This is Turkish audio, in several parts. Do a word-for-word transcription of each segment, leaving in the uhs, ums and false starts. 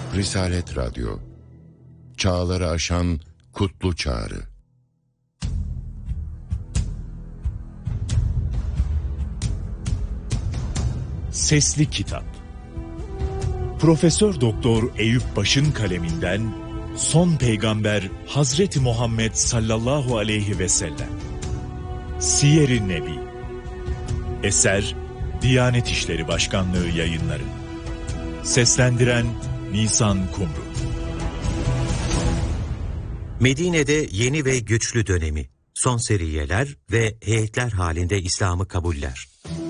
Risalet Radyo, çağları aşan kutlu çağrı. Sesli Kitap. Profesör Doktor Eyüp Baş'ın kaleminden Son Peygamber Hazreti Muhammed sallallahu aleyhi ve sellem. Siyer-i Nebi. Eser Diyanet İşleri Başkanlığı Yayınları. Seslendiren Nisan Kumru. Medine'de yeni ve güçlü dönemi, son seriyeler ve heyetler halinde İslam'ı kabuller.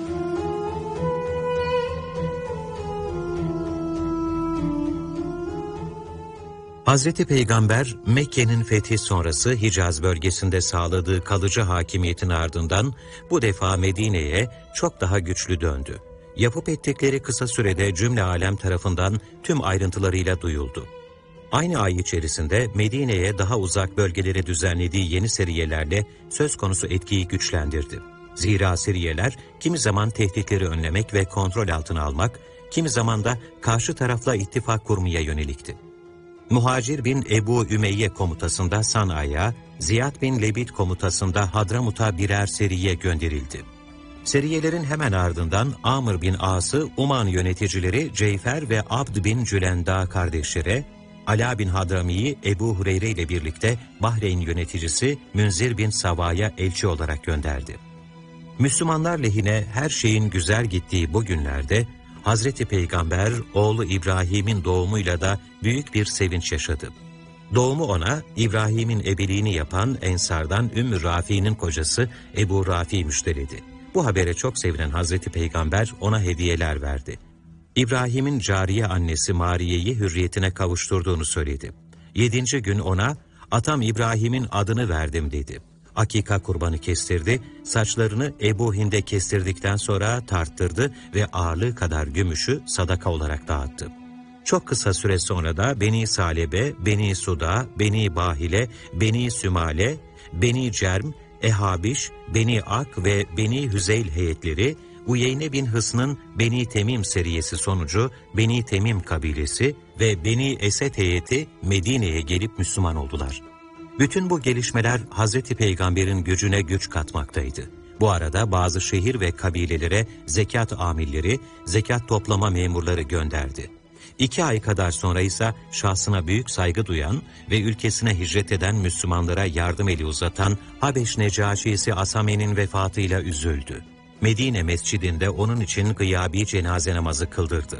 Hazreti Peygamber, Mekke'nin fethi sonrası Hicaz bölgesinde sağladığı kalıcı hakimiyetin ardından bu defa Medine'ye çok daha güçlü döndü. Yapıp ettikleri kısa sürede cümle alem tarafından tüm ayrıntılarıyla duyuldu. Aynı ay içerisinde Medine'ye daha uzak bölgelere düzenlediği yeni seriyelerle söz konusu etkiyi güçlendirdi. Zira seriyeler kimi zaman tehditleri önlemek ve kontrol altına almak, kimi zaman da karşı tarafla ittifak kurmaya yönelikti. Muhacir bin Ebu Ümeyye komutasında Sana'ya, Ziyad bin Lebid komutasında Hadramut'a birer seriye gönderildi. Seriyelerin hemen ardından Amr bin As'ı Uman yöneticileri Ceyfer ve Abd bin Cülenda kardeşlere, Ala bin Hadrami'yi Ebu Hureyre ile birlikte Bahreyn yöneticisi Münzir bin Sava'ya elçi olarak gönderdi. Müslümanlar lehine her şeyin güzel gittiği bu günlerde, Hazreti Peygamber oğlu İbrahim'in doğumuyla da büyük bir sevinç yaşadı. Doğumu ona İbrahim'in ebeliğini yapan Ensar'dan Ümmü Rafi'nin kocası Ebu Rafi müjdeledi. Bu habere çok sevinen Hazreti Peygamber ona hediyeler verdi. İbrahim'in cariye annesi Mariye'yi hürriyetine kavuşturduğunu söyledi. Yedinci gün ona atam İbrahim'in adını verdim dedi. Akika kurbanı kestirdi, saçlarını Ebu Hind'e kestirdikten sonra tarttırdı ve ağırlığı kadar gümüşü sadaka olarak dağıttı. Çok kısa süre sonra da Beni Salebe, Beni Suda, Beni Bahile, Beni Sümale, Beni Cerm, Ehabiş, Beni Ak ve Beni Hüzeyl heyetleri, Uyeyne bin Hısn'ın Beni Temim seriyesi sonucu Beni Temim kabilesi ve Beni Esed heyeti Medine'ye gelip Müslüman oldular. Bütün bu gelişmeler Hazreti Peygamber'in gücüne güç katmaktaydı. Bu arada bazı şehir ve kabilelere zekat amilleri, zekat toplama memurları gönderdi. İki ay kadar sonra ise şahsına büyük saygı duyan ve ülkesine hicret eden Müslümanlara yardım eli uzatan Habeş Necaşisi Asame'nin vefatıyla üzüldü. Medine mescidinde onun için gıyabi cenaze namazı kıldırdı.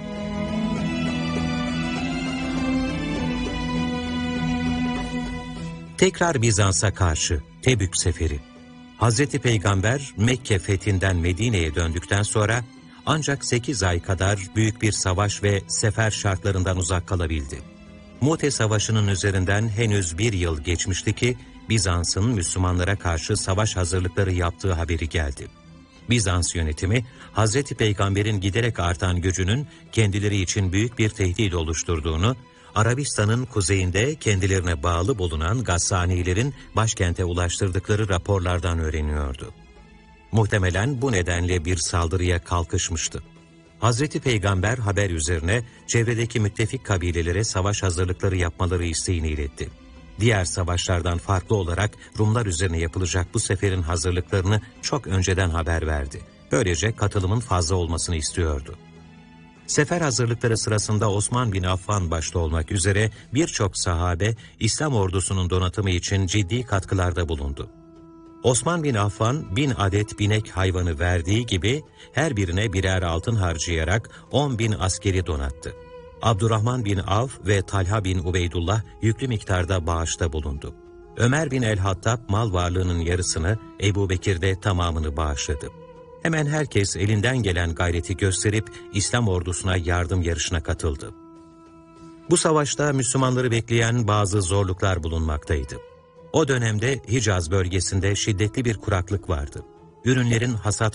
Tekrar Bizans'a karşı Tebük Seferi. Hazreti Peygamber Mekke fethinden Medine'ye döndükten sonra ancak sekiz ay kadar büyük bir savaş ve sefer şartlarından uzak kalabildi. Mu'te Savaşı'nın üzerinden henüz bir yıl geçmişti ki Bizans'ın Müslümanlara karşı savaş hazırlıkları yaptığı haberi geldi. Bizans yönetimi Hazreti Peygamber'in giderek artan gücünün kendileri için büyük bir tehdit oluşturduğunu, Arabistan'ın kuzeyinde kendilerine bağlı bulunan Gassanilerin başkente ulaştırdıkları raporlardan öğreniyordu. Muhtemelen bu nedenle bir saldırıya kalkışmıştı. Hazreti Peygamber haber üzerine çevredeki müttefik kabilelere savaş hazırlıkları yapmaları isteğini iletti. Diğer savaşlardan farklı olarak Rumlar üzerine yapılacak bu seferin hazırlıklarını çok önceden haber verdi. Böylece katılımın fazla olmasını istiyordu. Sefer hazırlıkları sırasında Osman bin Affan başta olmak üzere birçok sahabe İslam ordusunun donatımı için ciddi katkılarda bulundu. Osman bin Affan bin adet binek hayvanı verdiği gibi her birine birer altın harcayarak on bin askeri donattı. Abdurrahman bin Avf ve Talha bin Ubeydullah yüklü miktarda bağışta bulundu. Ömer bin el-Hattab mal varlığının yarısını, Ebu Bekir de tamamını bağışladı. Hemen herkes elinden gelen gayreti gösterip İslam ordusuna yardım yarışına katıldı. Bu savaşta Müslümanları bekleyen bazı zorluklar bulunmaktaydı. O dönemde Hicaz bölgesinde şiddetli bir kuraklık vardı. Ürünlerin hasat